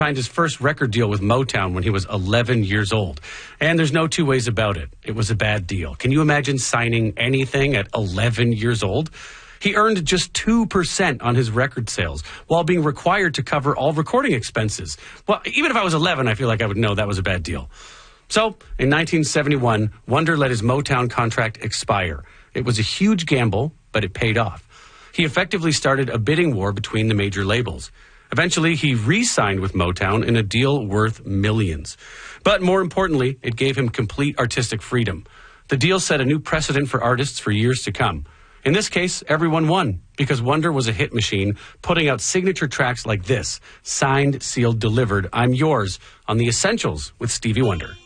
signed his first record deal with Motown when he was 11 years old. And there's no two ways about it. It was a bad deal. Can you imagine signing anything at 11 years old? He earned just 2% on his record sales while being required to cover all recording expenses. Well, even if I was 11, I feel like I would know that was a bad deal. So, in 1971, Wonder let his Motown contract expire. It was a huge gamble, but it paid off. He effectively started a bidding war between the major labels. Eventually, he re-signed with Motown in a deal worth millions. But more importantly, it gave him complete artistic freedom. The deal set a new precedent for artists for years to come. In this case, everyone won, because Wonder was a hit machine, putting out signature tracks like this, Signed, Sealed, Delivered, I'm Yours, on The Essentials with Stevie Wonder.